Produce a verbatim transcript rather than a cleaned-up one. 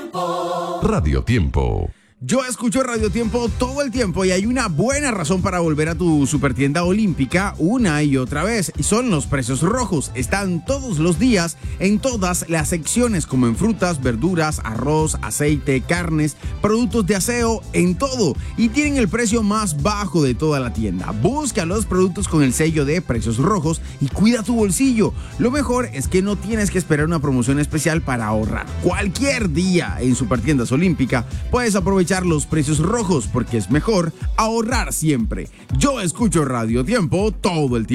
Tiempo. Radio Tiempo. Yo escucho Radio Tiempo todo el tiempo y hay una buena razón para volver a tu supertienda olímpica una y otra vez. Y son los precios rojos. Están todos los días en todas las secciones, como en frutas, verduras, arroz, aceite, carnes, productos de aseo, en todo. Y tienen el precio más bajo de toda la tienda. Busca los productos con el sello de precios rojos y cuida tu bolsillo. Lo mejor es que no tienes que esperar una promoción especial para ahorrar. Cualquier día en Supertiendas Olímpica puedes aprovechar los precios rojos, porque es mejor ahorrar siempre. Yo escucho Radio Tiempo todo el tiempo.